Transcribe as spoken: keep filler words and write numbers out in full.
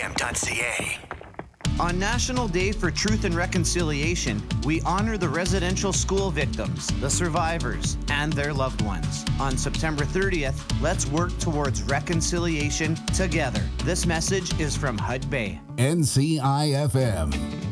m dot c a. On National Day for Truth and Reconciliation, we honor the residential school victims, the survivors, and their loved ones. On September thirtieth, let's work towards reconciliation together. This message is from Hud Bay. N C I F M.